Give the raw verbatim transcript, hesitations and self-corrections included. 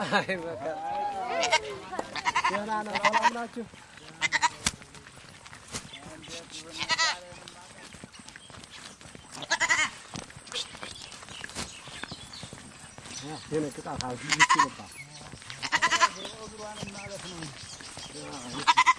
አይ በቃ ደህና ነው ሰላም ናችሁ የኔ ቅጣት አሁን ይችላል